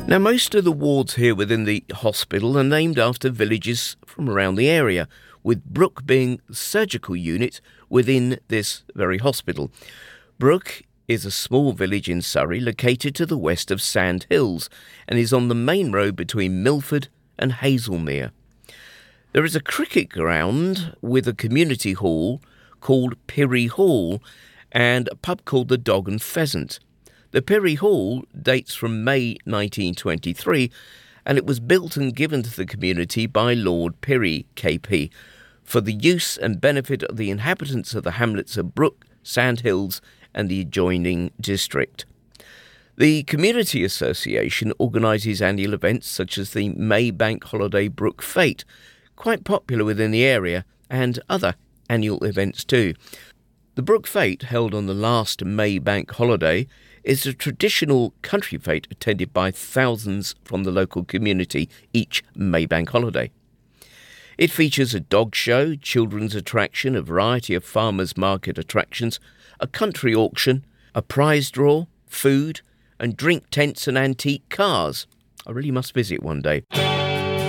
Now, most of the wards here within the hospital are named after villages from around the area, with Brook being the surgical unit within this very hospital. Brook is a small village in Surrey located to the west of Sand Hills and is on the main road between Milford and Hazelmere. There is a cricket ground with a community hall called Pirrie Hall and a pub called the Dog and Pheasant. The Pirrie Hall dates from May 1923 and it was built and given to the community by Lord Pirrie, KP, for the use and benefit of the inhabitants of the hamlets of Brook, Sand Hills and the adjoining district. The Community Association organises annual events such as the May Bank Holiday Brook Fete, quite popular within the area, and other annual events too. The Brook Fete, held on the last May Bank holiday, is a traditional country fete attended by thousands from the local community each May Bank holiday. It features a dog show, children's attraction, a variety of farmers' market attractions, a country auction, a prize draw, food, and drink tents and antique cars. I really must visit one day.